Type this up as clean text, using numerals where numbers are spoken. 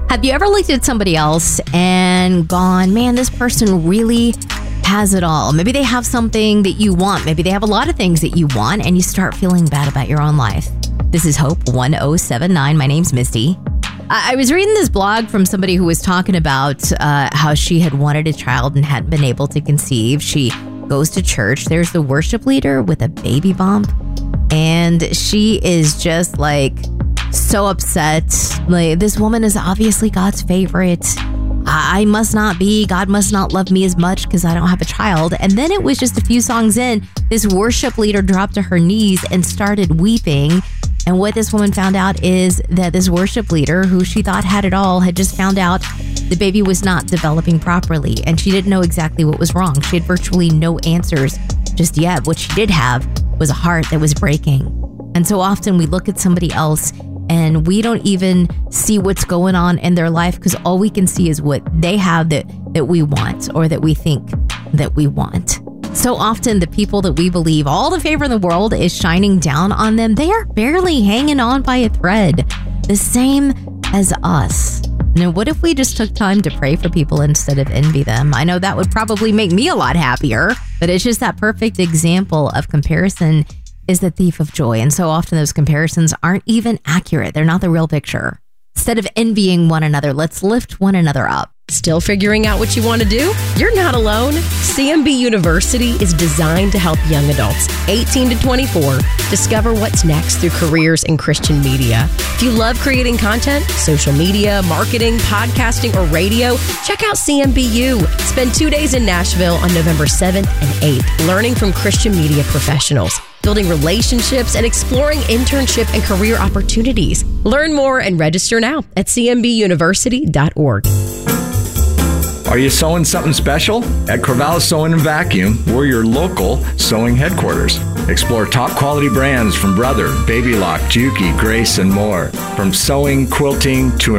Have you ever looked at somebody else and gone, man, this person really has it all? Maybe they have something that you want. Maybe they have a lot of things that you want, and you start feeling bad about your own life. This is Hope 1079. My name's Misty. I was reading this blog from somebody who was talking about how she had wanted a child and hadn't been able to conceive. She goes to church. There's the worship leader with a baby bump, and she is just like so upset. Like, this woman is obviously God's favorite. I must not be. God must not love me as much because I don't have a child. And then it was just a few songs in, this worship leader dropped to her knees and started weeping. And what this woman found out is that this worship leader, who she thought had it all, had just found out the baby was not developing properly. And she didn't know exactly what was wrong. She had virtually no answers just yet. What she did have was a heart that was breaking. And so often we look at somebody else and we don't even see what's going on in their life because all we can see is what they have that we want or that we think that we want. So often the people that we believe all the favor in the world is shining down on them, they are barely hanging on by a thread, the same as us. Now, what if we just took time to pray for people instead of envy them? I know that would probably make me a lot happier, but it's just that perfect example of comparison is the thief of joy. And so often those comparisons aren't even accurate. They're not the real picture. Instead of envying one another, let's lift one another up. Still figuring out what you want to do? You're not alone. CMB University is designed to help young adults 18 to 24 discover what's next through careers in Christian media. If you love creating content, social media, marketing, podcasting, or radio, check out CMBU. Spend 2 days in Nashville on November 7th and 8th, learning from Christian media professionals, building relationships, and exploring internship and career opportunities. Learn more and register now at cmbuniversity.org. Are you sewing something special? At Corvallis Sewing and Vacuum, we're your local sewing headquarters. Explore top quality brands from Brother, Baby Lock, Juki, Grace, and more. From sewing, quilting, to